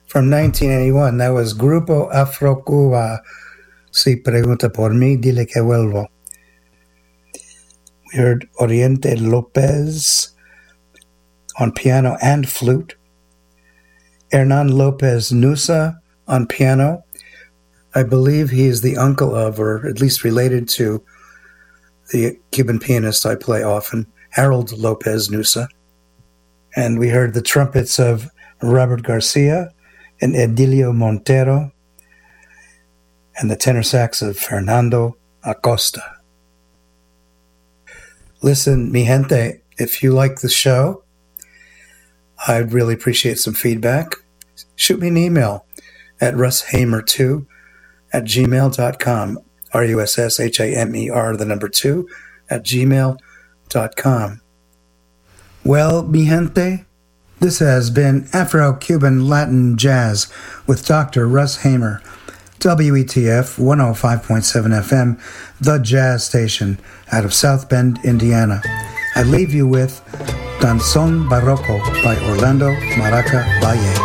from 1981. That was Grupo Afro Cuba. Si pregunta por mí, dile que vuelvo. We heard Oriente Lopez on piano and flute. Hernan Lopez Nusa on piano. I believe he is the uncle of, or at least related to, the Cuban pianist I play often, Harold Lopez Nusa. And we heard the trumpets of Robert Garcia and Edilio Montero, and the tenor sax of Fernando Acosta. Listen, mi gente, if you like the show, I'd really appreciate some feedback. Shoot me an email at russhamer2@gmail.com, RUSSHAMER2@gmail.com. Well, mi gente, this has been Afro-Cuban Latin Jazz with Dr. Russ Hamer, WETF 105.7 FM, the jazz station out of South Bend, Indiana. I leave you with Danzón Barroco by Orlando Maraca Valle.